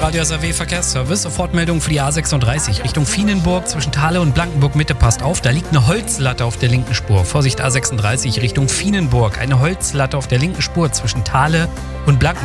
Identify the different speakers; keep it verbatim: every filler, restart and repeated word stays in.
Speaker 1: Radio S R W Verkehrsservice. Sofortmeldung für die A sechsunddreißig Richtung Vienenburg zwischen Thale und Blankenburg Mitte. Passt auf, da liegt eine Holzlatte auf der linken Spur. Vorsicht, A sechsunddreißig Richtung Vienenburg. Eine Holzlatte auf der linken Spur zwischen Thale und Blankenburg.